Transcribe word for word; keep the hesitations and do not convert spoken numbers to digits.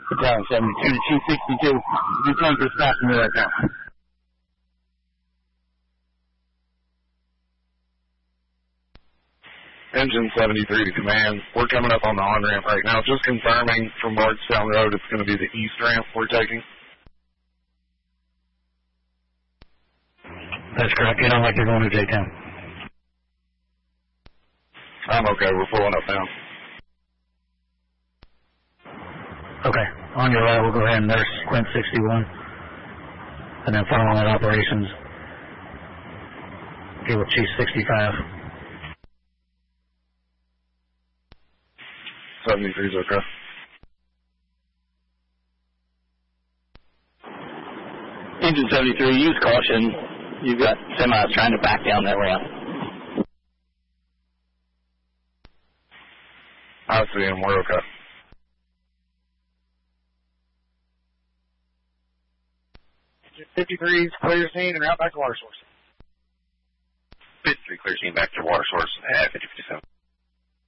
Battalion seventy-two to Chief sixty-two. You can't get fast in right now. Engine seventy-three to command. We're coming up on the on-ramp right now. Just confirming from Bardstown Road, it's going to be the east ramp we're taking. That's correct. Get on like you're going to J-Town. I'm okay. We're pulling up now. Okay. On your right, we'll go ahead and nurse Quint sixty-one. And then following that operations, get with Chief sixty-five. seventy-three is okay. Engine seventy-three, use caution. You've got semis trying to back down that ramp. I see him. We're okay. fifty-three, clear scene and route back to water source. fifty-three, clear scene back to water source at fifty fifty-seven.